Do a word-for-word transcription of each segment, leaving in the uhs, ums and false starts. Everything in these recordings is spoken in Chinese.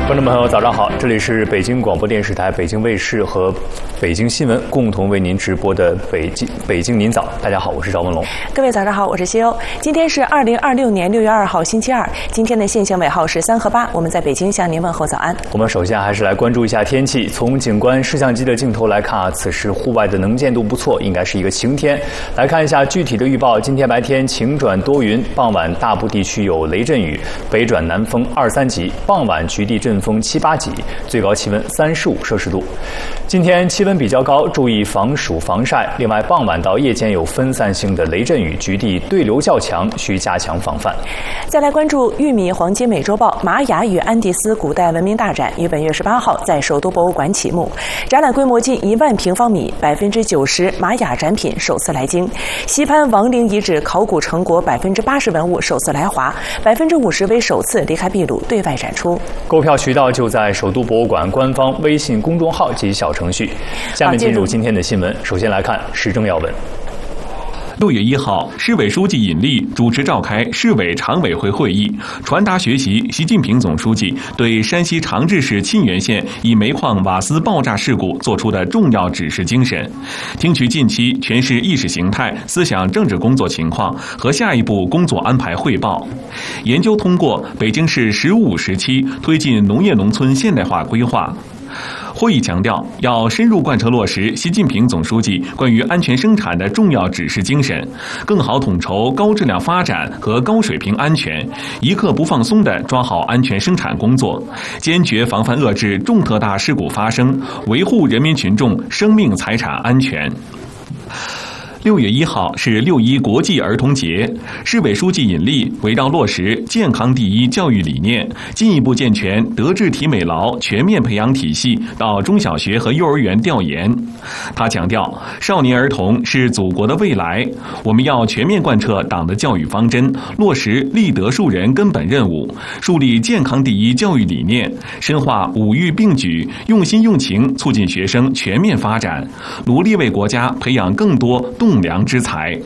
观众朋友，早上好！这里是北京广播电视台、北京卫视和北京新闻共同为您直播的北京北京您早。大家好，我是赵文龙。 各位早上好，我是西欧。今天是二零二六年六月二号，星期二。今天的线性尾号是三和八。我们在北京向您问候早安。 我们首先还是来关注一下天气。从景观摄像机的镜头来看啊，此时户外的能见度不错，应该是一个晴天。来看一下具体的预报：今天白天晴转多云，傍晚大部地区有雷阵雨，北转南风二三级，傍晚局地阵风七八级，最高气温三十五摄氏度。今天气温比较高，注意防暑防晒。另外，傍晚到夜间有分散性的雷阵雨，局地对流较强，需加强防范。 再来关注玉米黄金美洲豹玛雅与安第斯古代文明大展，于本月十八号在首都博物馆启幕。展览规模近一万平方米，百分之九十玛雅展品首次来京。西潘王陵遗址考古成果百分之八十文物首次来华，百分之五十为首次离开秘鲁对外展出。 购票渠道就在首都博物馆官方微信公众号及小程序。下面进入今天的新闻，首先来看时政要闻。 六月一号，市委书记尹力主持召开市委常委会会议，传达学习习近平总书记对山西长治市沁源县一煤矿瓦斯爆炸事故作出的重要指示精神，听取近期全市意识形态、思想政治工作情况和下一步工作安排汇报，研究通过北京市“十五五”时期推进农业农村现代化规划。会议强调，要深入贯彻落实习近平总书记关于安全生产的重要指示精神，更好统筹高质量发展和高水平安全，一刻不放松地抓好安全生产工作，坚决防范遏制重特大事故发生，维护人民群众生命财产安全。六月一号是六一国际儿童节，市委书记尹力围绕落实健康第一教育理念，进一步健全德智体美劳全面培养体系到中小学和幼儿园调研。他强调，少年儿童是祖国的未来，我们要全面贯彻党的教育方针，落实立德树人根本任务，树立健康第一教育理念，深化五育并举，用心用情促进学生全面发展，努力为国家培养更多栋梁之才。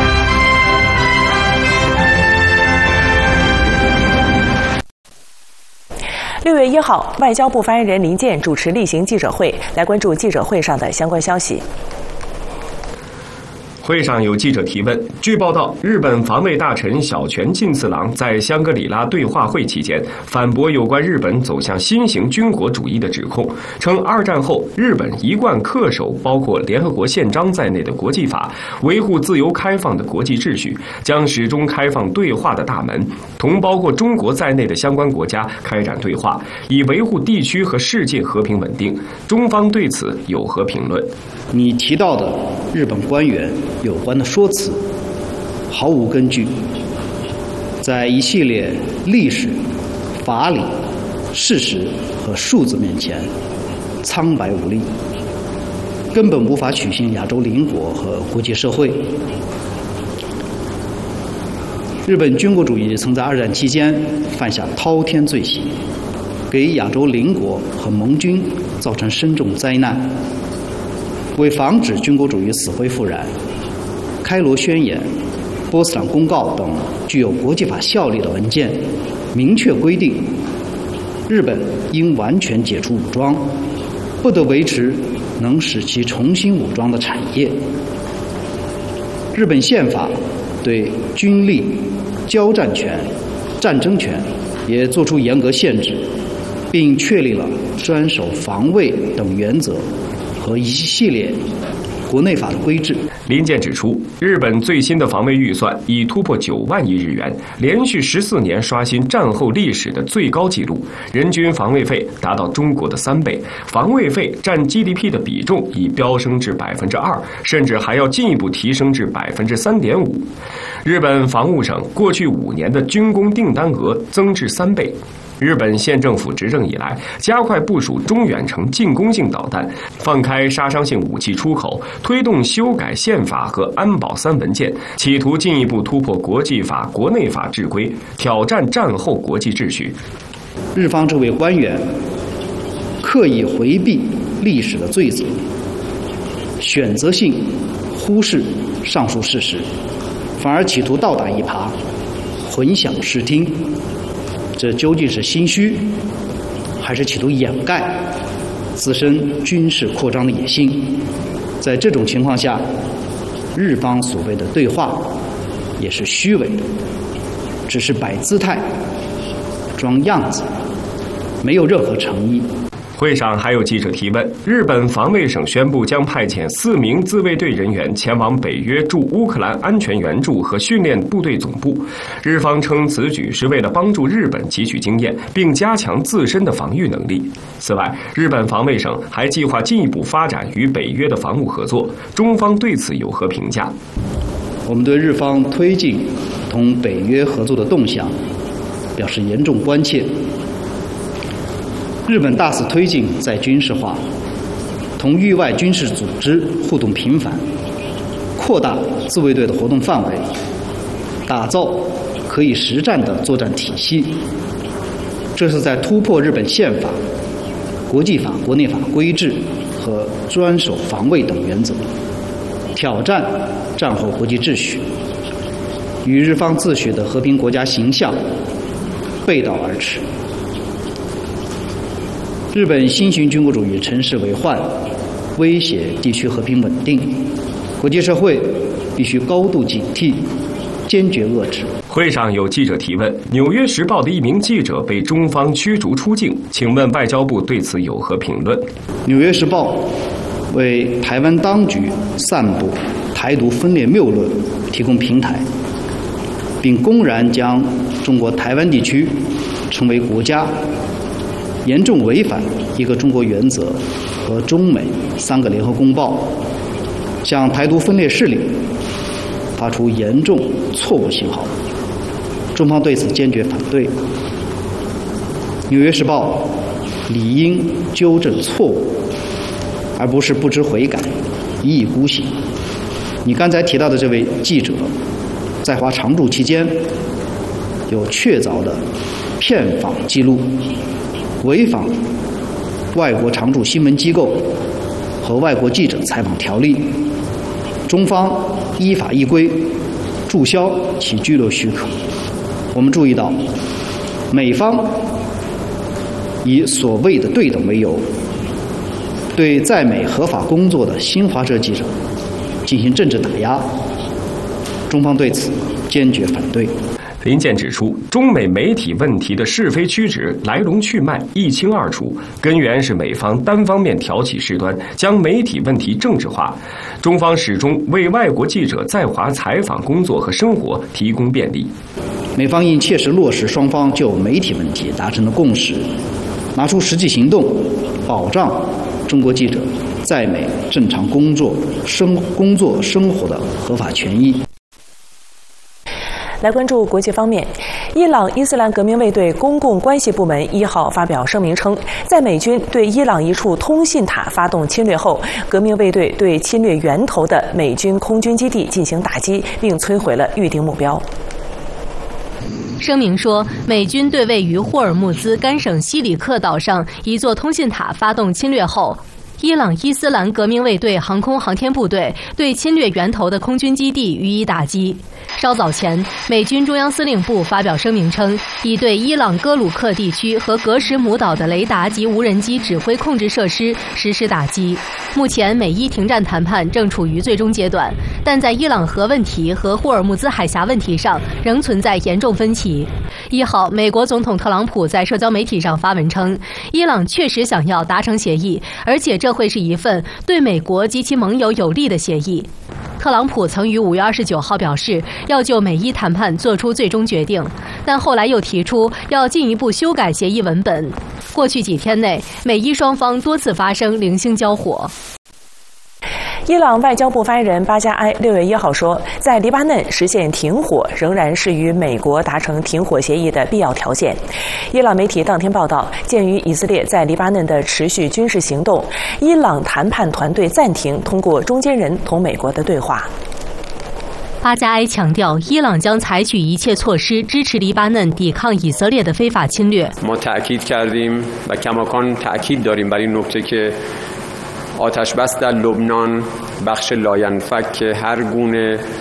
六月一号，外交部发言人林健主持例行记者会，来关注记者会上的相关消息。 会上有记者提问，据报道，日本防卫大臣小泉进次郎在香格里拉对话会期间反驳有关日本走向新型军国主义的指控，称二战后日本一贯恪守包括联合国宪章在内的国际法，维护自由开放的国际秩序，将始终开放对话的大门，同包括中国在内的相关国家开展对话，以维护地区和世界和平稳定。中方对此有何评论？ 你提到的日本官员有关的说辞毫无根据，在一系列历史、法理、事实和数字面前苍白无力，根本无法取信亚洲邻国和国际社会。日本军国主义曾在二战期间犯下滔天罪行，给亚洲邻国和盟军造成深重灾难。为防止军国主义死灰复燃，开罗宣言、波茨坦公告等具有国际法效力的文件明确规定，日本应完全解除武装，不得维持能使其重新武装的产业。日本宪法对军力、交战权、战争权也作出严格限制，并确立了专守防卫等原则和一系列国内法的规制。 林健指出，日本最新的防卫预算已突破九万亿日元，连续十四年刷新战后历史的最高纪录，人均防卫费达到中国的三倍，防卫费占 G D P 的比重已飙升至百分之二，甚至还要进一步提升至百分之三点五。日本防务省过去五年的军工订单额增至三倍。日本县政府执政以来，加快部署中远程进攻性导弹，放开杀伤性武器出口，推动修改宪法和安保三文件，企图进一步突破国际法、国内法制规，挑战战后国际秩序。 日方这位官员刻意回避历史的罪责，选择性忽视上述事实，反而企图倒打一耙，混淆视听。这究竟是心虚， 还是企图掩盖自身军事扩张的野心。在这种情况下，日方所谓的对话也是虚伪的，只是摆姿态、装样子，没有任何诚意。 会上还有记者提问，日本防卫省宣布将派遣四名自卫队人员前往北约驻乌克兰安全援助和训练部队总部。日方称此举是为了帮助日本汲取经验，并加强自身的防御能力。此外，日本防卫省还计划进一步发展与北约的防务合作。中方对此有何评价？ 我们对日方推进同北约合作的动向表示严重关切。日本大肆推进再军事化，同域外军事组织互动频繁，扩大自卫队的活动范围，打造可以实战的作战体系。这是在突破日本宪法、国际法、国内法规制和专守防卫等原则，挑战战后国际秩序，与日方自诩的和平国家形象背道而驰。日本新型军国主义乘势为患，威胁地区和平稳定，国际社会必须高度警惕，坚决遏制。 会上有记者提问，《纽约时报》的一名记者被中方驱逐出境，请问外交部对此有何评论？《 纽约时报》为台湾当局散布台独分裂谬论提供平台，并公然将中国台湾地区称为国家，严重违反一个中国原则和中美三个联合公报，向台独分裂势力发出严重错误信号。中方对此坚决反对。《纽约时报》理应纠正错误，而不是不知悔改、一意孤行。你刚才提到的这位记者，在华常驻期间有确凿的骗访记录，违反外国常驻新闻机构和外国记者采访条例，中方依法依规注销其居留许可。我们注意到，美方以所谓的对等为由，对在美合法工作的新华社记者进行政治打压，中方对此坚决反对。 林健指出，中美媒体问题的是非曲直、来龙去脉一清二楚，根源是美方单方面挑起事端，将媒体问题政治化。中方始终为外国记者在华采访工作和生活提供便利。 美方应切实落实双方就媒体问题达成的共识，拿出实际行动，保障中国记者在美正常工作、生工作生活的合法权益。 来关注国际方面，伊朗伊斯兰革命卫队公共关系部门一号发表声明称，在美军对伊朗一处通信塔发动侵略后，革命卫队对侵略源头的美军空军基地进行打击，并摧毁了预定目标。 声明说，美军对位于霍尔木兹干省西里克岛上一座通信塔发动侵略后，伊朗伊斯兰革命卫队航空航天部队对侵略源头的空军基地予以打击。稍早前，美军中央司令部发表声明称，已对伊朗戈鲁克地区和格什姆岛的雷达及无人机指挥控制设施实施打击。目前，美伊停战谈判正处于最终阶段，但在伊朗核问题和霍尔木兹海峡问题上仍存在严重分歧。一号，美国总统特朗普在社交媒体上发文称，伊朗确实想要达成协议，而且这会是一份对美国及其盟友有利的协议。特朗普曾于五月二十九号表示，要就美伊谈判做出最终决定，但后来又提出要进一步修改协议文本。过去几天内，美伊双方多次发生零星交火。 伊朗外交部发言人巴加埃六月一号说，在黎巴嫩实现停火仍然是与美国达成停火协议的必要条件。伊朗媒体当天报道，鉴于以色列在黎巴嫩的持续军事行动，伊朗谈判团队暂停通过中间人同美国的对话。 巴加埃强调，伊朗将采取一切措施支持黎巴嫩抵抗以色列的非法侵略。 آتش بس در لبنان بخش لاینفک که هر گونه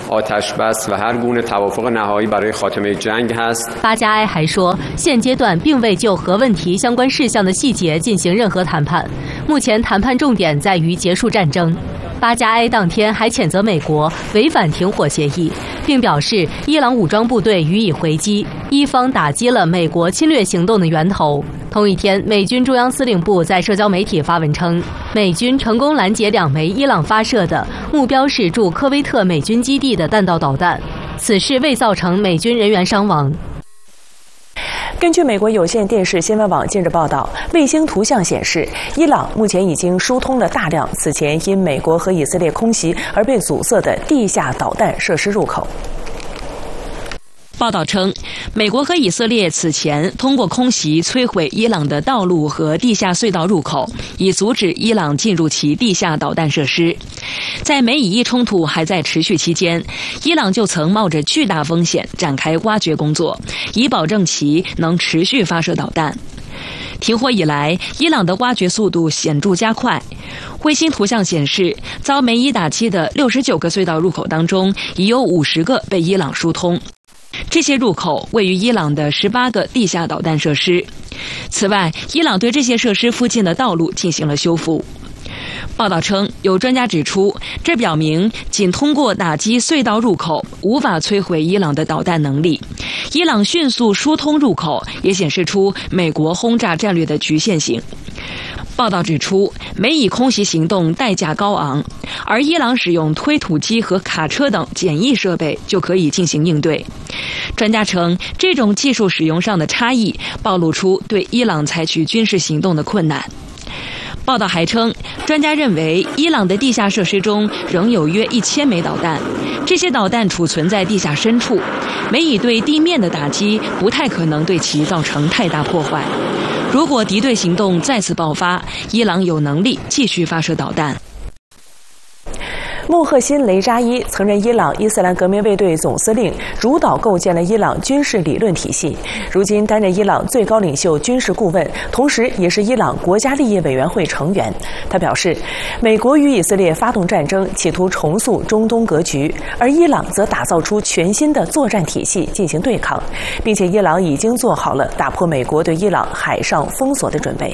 آتش بس و هر گونه توافق نهایی برای خاتمه جنگ است。 巴加埃还说，现阶段并未就核问题相关事项的细节进行任何谈判，目前谈判重点在于结束战争。巴加埃当天还谴责美国违反停火协议，并表示伊朗武装部队予以回击，伊方打击了美国侵略行动的源头。同一天，美军中央司令部在社交媒体发文称，美军成功拦截两枚伊朗发射的目标是驻科威特美军基地的弹道导弹，此事未造成美军人员伤亡。 根据美国有线电视新闻网近日报道，卫星图像显示，伊朗目前已经疏通了大量此前因美国和以色列空袭而被阻塞的地下导弹设施入口。 报道称，美国和以色列此前通过空袭摧毁伊朗的道路和地下隧道入口，以阻止伊朗进入其地下导弹设施。在美以伊冲突还在持续期间，伊朗就曾冒着巨大风险展开挖掘工作，以保证其能持续发射导弹。停火以来，伊朗的挖掘速度显著加快。卫星图像显示，遭美以打击的六十九个隧道入口当中，已有五十个被伊朗疏通。这些入口位于伊朗的十八个地下导弹设施。此外，伊朗对这些设施附近的道路进行了修复。报道称，有专家指出，这表明仅通过打击隧道入口无法摧毁伊朗的导弹能力。伊朗迅速疏通入口，也显示出美国轰炸战略的局限性。报道指出，美以空袭行动代价高昂，而伊朗使用推土机和卡车等简易设备就可以进行应对。专家称，这种技术使用上的差异暴露出对伊朗采取军事行动的困难。报道还称，专家认为伊朗的地下设施中仍有约一千枚导弹，这些导弹储存在地下深处，美以对地面的打击不太可能对其造成太大破坏。如果敌对行动再次爆发，伊朗有能力继续发射导弹。 穆赫辛·雷扎伊曾任伊朗伊斯兰革命卫队总司令，主导构建了伊朗军事理论体系。如今担任伊朗最高领袖军事顾问，同时也是伊朗国家利益委员会成员。他表示，美国与以色列发动战争，企图重塑中东格局，而伊朗则打造出全新的作战体系进行对抗，并且伊朗已经做好了打破美国对伊朗海上封锁的准备。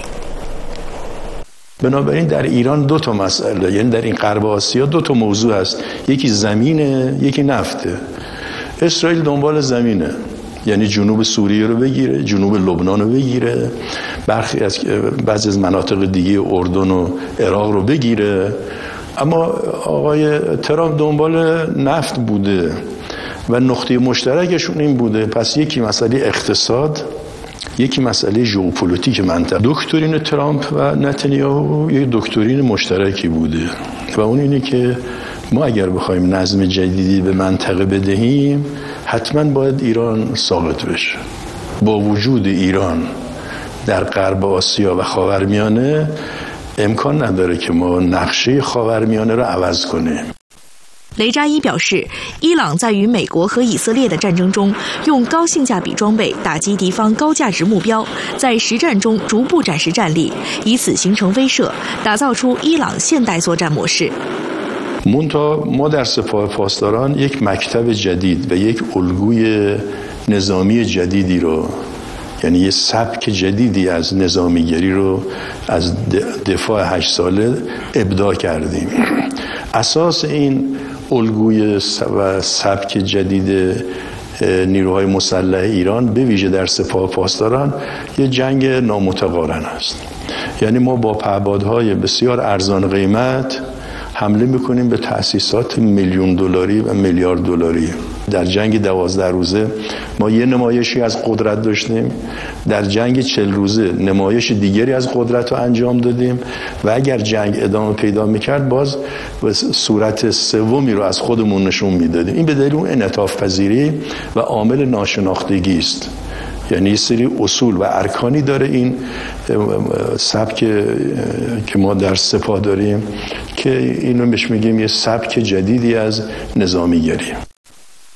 بنابراین در ایران دو تا مسئله، یعنی در این غرب آسیا دو تا موضوع هست، یکی زمینه، یکی نفته. اسرائیل دنبال زمینه، یعنی جنوب سوریه رو بگیره، جنوب لبنان رو بگیره، برخی از بعضی از مناطق دیگه اردن و عراق رو بگیره. اما آقای ترامپ دنبال نفت بوده و نقطه مشترکشون این بوده. پس یکی مسئله اقتصاد، یکی مسئله ژئوپلیتیک منطقه. دکترین ترامپ و نتانیاهو یک دکترین مشترکی بوده و اون اینه که ما اگر بخوایم نظم جدیدی به منطقه بدهیم حتما باید ایران ساقط بشه. با وجود ایران در غرب آسیا و خاورمیانه امکان نداره که ما نقشه خاورمیانه رو عوض کنیم. 雷扎伊表示，伊朗在与美国和以色列的战争中，用高性价比装备打击敌方高价值目标，在实战中逐步展示战力，以此形成威慑，打造出伊朗现代作战模式。 منتها ما در سپاه پاسداران یک مکتب جدید و یک الگوی نظامی جدیدی رو، یعنی یه سبک جدیدی از نظامیگری رو از دفاع هشت ساله ابداع کردیم. اساس این الگوی و سبک جدید نیروهای مسلح ایران به ویژه در سپاه پاسداران یه جنگ نامتقارن است. یعنی ما با پهپادهای بسیار ارزان قیمت حمله میکنیم به تأسیسات میلیون دلاری و میلیارد دلاری. در جنگ دوازده روزه ما یه نمایشی از قدرت داشتیم، در جنگ چهل روزه نمایش دیگری از قدرت رو انجام دادیم و اگر جنگ ادامه پیدا میکرد باز به صورت سومی رو از خودمون نشون میدادیم. این به دلیل اون انعطاف پذیری و عامل ناشناختگی است. یعنی یه سری اصول و ارکانی داره این سبک که ما در سپاه داریم که اینو بهش میگیم یه سبک جدیدی از نظامیگری.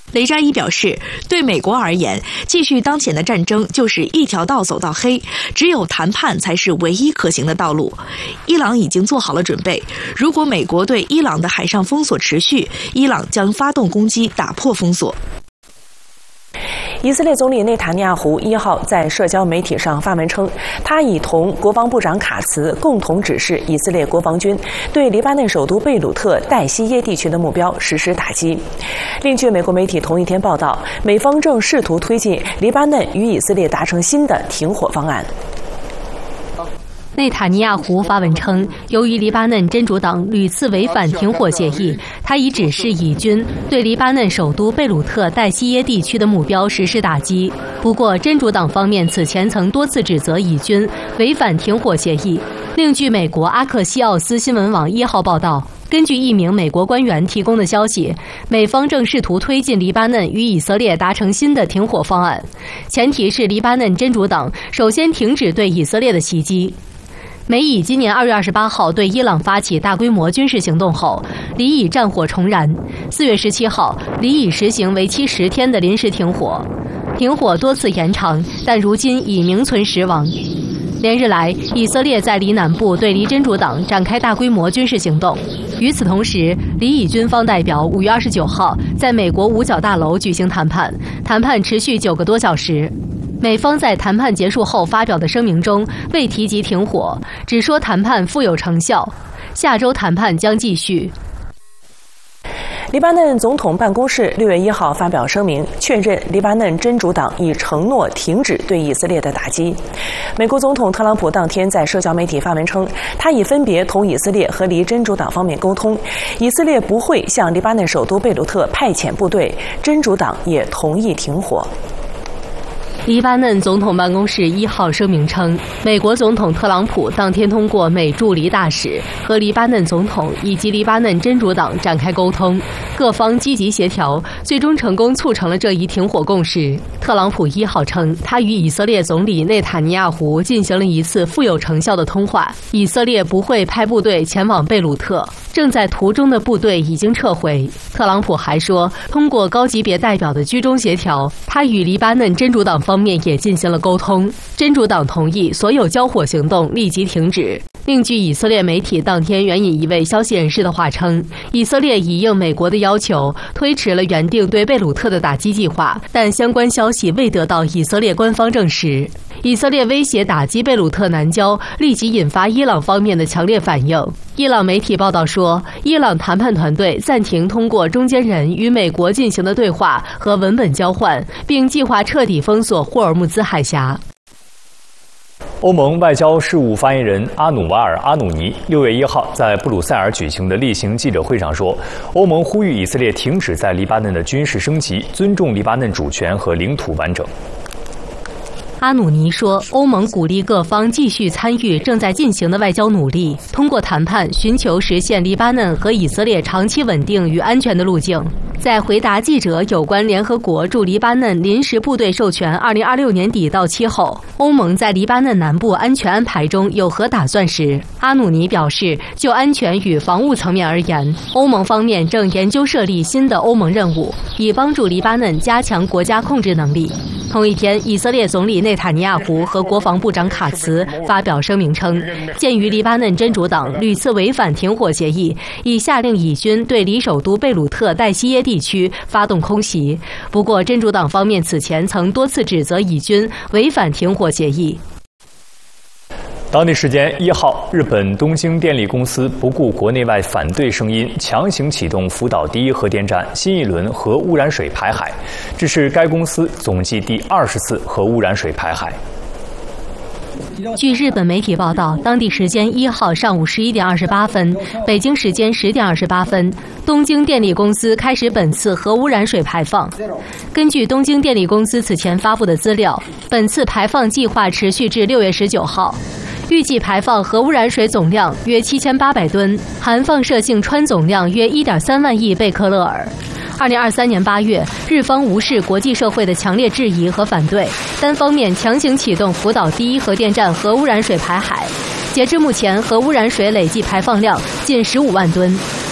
雷扎伊表示，对美国而言，继续当前的战争就是一条道走到黑，只有谈判才是唯一可行的道路。伊朗已经做好了准备，如果美国对伊朗的海上封锁持续，伊朗将发动攻击打破封锁。 以色列总理内塔尼亚胡一号在社交媒体上发文称，他已同国防部长卡茨共同指示以色列国防军对黎巴嫩首都贝鲁特代西耶地区的目标实施打击。另据美国媒体同一天报道，美方正试图推进黎巴嫩与以色列达成新的停火方案。 内塔尼亚胡发文称，由于黎巴嫩真主党屡次违反停火协议，他已指示以军对黎巴嫩首都贝鲁特代西耶地区的目标实施打击。不过，真主党方面此前曾多次指责以军违反停火协议。另据美国阿克西奥斯新闻网一号报道，根据一名美国官员提供的消息，美方正试图推进黎巴嫩与以色列达成新的停火方案，前提是黎巴嫩真主党首先停止对以色列的袭击。美以今年二月二十八号对伊朗发起大规模军事行动后，黎以战火重燃。四月十七号，黎以实行为期十天的临时停火，停火多次延长，但如今已名存实亡。连日来，以色列在黎南部对黎真主党展开大规模军事行动。与此同时，黎以军方代表五月二十九号在美国五角大楼举行谈判，谈判持续九个多小时。美方在谈判结束后发表的声明中未提及停火，只说谈判富有成效，下周谈判将继续。 黎巴嫩总统办公室六月一号发表声明，确认黎巴嫩真主党已承诺停止对以色列的打击。美国总统特朗普当天在社交媒体发文称，他已分别同以色列和黎真主党方面沟通，以色列不会向黎巴嫩首都贝鲁特派遣部队，真主党也同意停火。 黎巴嫩总统办公室一号声明称，美国总统特朗普当天通过美驻黎大使和黎巴嫩总统以及黎巴嫩真主党展开沟通，各方积极协调，最终成功促成了这一停火共识。特朗普一号称，他与以色列总理内塔尼亚胡进行了一次富有成效的通话，以色列不会派部队前往贝鲁特，正在途中的部队已经撤回。特朗普还说，通过高级别代表的居中协调，他与黎巴嫩真主党方面也进行了沟通，真主党同意所有交火行动立即停止。另据以色列媒体当天援引一位消息人士的话称，以色列已应美国的要求推迟了原定对贝鲁特的打击计划，但相关消息未得到以色列官方证实。以色列威胁打击贝鲁特南郊，立即引发伊朗方面的强烈反应。伊朗媒体报道说，伊朗谈判团队暂停通过中间人与美国进行的对话和文本交换，并计划彻底封锁霍尔木兹海峡。 欧盟外交事务发言人阿努瓦尔·阿努尼六月一号在布鲁塞尔举行的例行记者会上说，欧盟呼吁以色列停止在黎巴嫩的军事升级，尊重黎巴嫩主权和领土完整。 阿努尼说，欧盟鼓励各方继续参与正在进行的外交努力，通过谈判寻求实现黎巴嫩和以色列长期稳定与安全的路径。在回答记者有关联合国驻黎巴嫩临时部队授权二零二六年底到期后，欧盟在黎巴嫩南部安全安排中有何打算时，阿努尼表示，就安全与防务层面而言，欧盟方面正研究设立新的欧盟任务，以帮助黎巴嫩加强国家控制能力。同一天，以色列总理内塔尼亚胡和国防部长卡茨发表声明称，鉴于黎巴嫩真主党屡次违反停火协议，已下令以军对黎首都贝鲁特代西耶地区发动空袭。不过，真主党方面此前曾多次指责以军违反停火协议。 当地时间一号，日本东京电力公司不顾国内外反对声音，强行启动福岛第一核电站新一轮核污染水排海，这是该公司总计第二十次核污染水排海。 据日本媒体报道，当地时间一号上午十一点二十八分，北京时间十点二十八分，东京电力公司开始本次核污染水排放。根据东京电力公司此前发布的资料，本次排放计划持续至六月十九号。预计排放核污染水总量约七千八百吨，含放射性氚总量约一点三万亿贝克勒尔。二零二三年八月，日方无视国际社会的强烈质疑和反对，单方面强行启动福岛第一核电站核污染水排海。截至目前，核污染水累计排放量近十五万吨。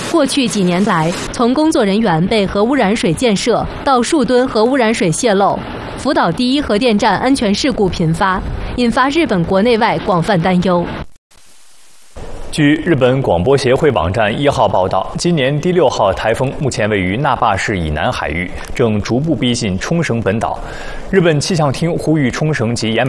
过去几年来，从工作人员被核污染水溅射到数吨核污染水泄漏，福岛第一核电站安全事故频发，引发日本国内外广泛担忧。 据日本广播协会网站一号报道，今年第六号台风目前位于那霸市以南海域，正逐步逼近冲绳本岛。日本气象厅呼吁冲绳及岩